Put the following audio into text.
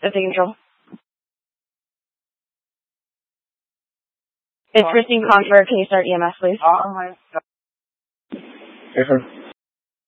Safety control. It's Christine Confer. Can you start EMS, please? Yes, sir.